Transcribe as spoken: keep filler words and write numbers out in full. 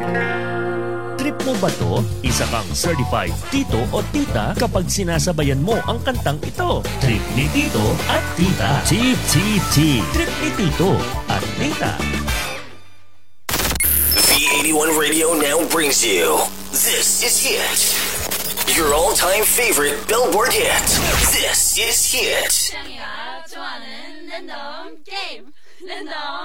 Trip mo ba to? Isa kang certified tito o tita kapag sinasabayan mo ang kantang ito. Trip ni Tito at Tita. T T T. Trip ni Tito at Tita. V eighty-one Radio now brings you This Is Hit. Your all-time favorite Billboard hit. This is Hit. 짱이가 좋아하는 랜덤 게임. 랜덤